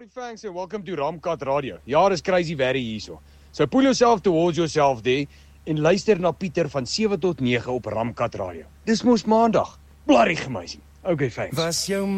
thanks and welcome to Ramkat Radio. Ja, dis crazy very hierso. So pull yourself towards yourself there en luister na Pieter van 7 tot 9 op Ramkat Radio. Dis mos maandag. Bloody amazing. Okay, thanks.